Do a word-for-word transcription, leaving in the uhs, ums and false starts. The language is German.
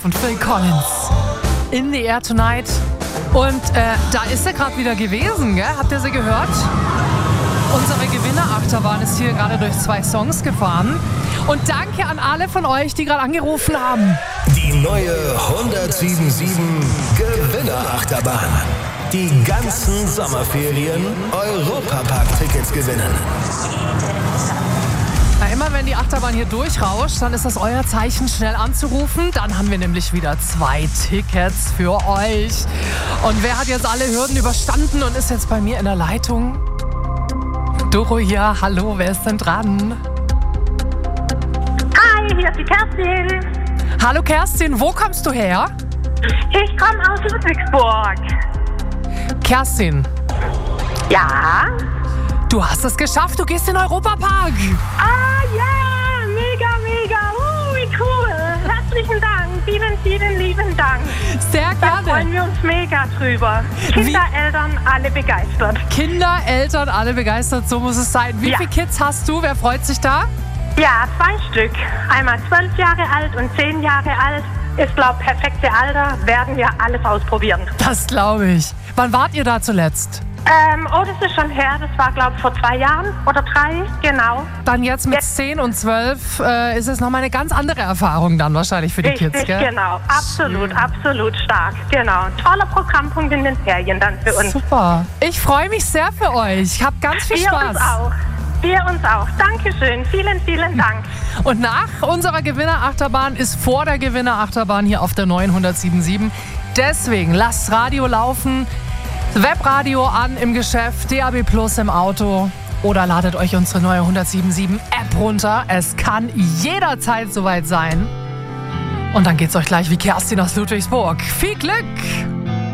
Und Phil Collins, In the Air Tonight. Und äh, da ist er gerade wieder gewesen, gell? Habt ihr sie gehört? Unsere Gewinnerachterbahn ist hier gerade durch zwei Songs gefahren. Und danke an alle von euch, die gerade angerufen haben. Die neue hundertsieben Komma sieben Gewinnerachterbahn. Die ganzen Sommerferien Europapark-Tickets gewinnen. Na, immer wenn die Achterbahn hier durchrauscht, dann ist das euer Zeichen, schnell anzurufen. Dann haben wir nämlich wieder zwei Tickets für euch. Und wer hat jetzt alle Hürden überstanden und ist jetzt bei mir in der Leitung? Doro hier, hallo, wer ist denn dran? Hi, hier ist die Kerstin. Hallo Kerstin, wo kommst du her? Ich komme aus Ludwigsburg. Kerstin, Ja? du hast es geschafft, du gehst in den Europapark. Ah, ja, mega, mega. Uh, wie cool. Herzlichen Dank. Vielen, vielen lieben Dank. Sehr Da gerne. freuen wir uns mega drüber. Kinder, Eltern, alle begeistert. Kinder, Eltern, alle begeistert, so muss es sein. Wie Ja. viele Kids hast du? Wer freut sich da? Ja, zwei Stück. Einmal zwölf Jahre alt und zehn Jahre alt. Ist, glaube ich, perfekte Alter. Werden wir alles ausprobieren. Das glaube ich. Wann wart ihr da zuletzt? Ähm, oh, das ist schon her. Das war, glaube ich, vor zwei Jahren oder drei. Genau. Dann jetzt mit Jetzt- zehn und zwölf äh, ist es nochmal eine ganz andere Erfahrung dann wahrscheinlich für die Richtig, Kids, gell? genau. Absolut, absolut stark. Genau. Toller Programmpunkt in den Ferien dann für uns. Super. Ich freue mich sehr für euch. Ich habe ganz viel Wir Spaß. uns auch. Wir uns auch. Dankeschön. Vielen, vielen Dank. Und nach unserer Gewinnerachterbahn ist vor der Gewinnerachterbahn hier auf der neuen hundertsieben Komma sieben. Deswegen lasst Radio laufen, Webradio an im Geschäft, D A B Plus im Auto oder ladet euch unsere neue hundertsieben Komma sieben App runter. Es kann jederzeit soweit sein. Und dann geht's euch gleich wie Kerstin aus Ludwigsburg. Viel Glück!